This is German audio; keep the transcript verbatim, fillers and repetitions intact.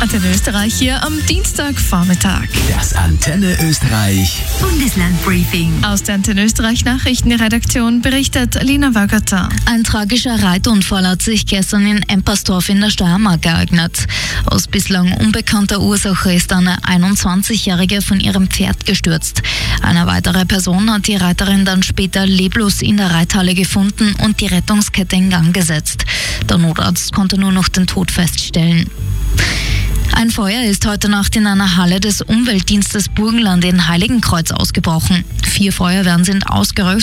Antenne Österreich hier am Dienstagvormittag. Das Antenne Österreich Bundeslandbriefing. Aus der Antenne Österreich Nachrichtenredaktion berichtet Lina Wögerter. Ein tragischer Reitunfall hat sich gestern in Empersdorf in der Steiermark ereignet. Aus bislang unbekannter Ursache ist eine einundzwanzigjährige von ihrem Pferd gestürzt. Eine weitere Person hat die Reiterin dann später leblos in der Reithalle gefunden und die Rettungskette in Gang gesetzt. Der Notarzt konnte nur noch den Tod feststellen. Ein Feuer ist heute Nacht in einer Halle des Umweltdienstes Burgenland in Heiligenkreuz ausgebrochen. Vier Feuerwehren sind ausgerückt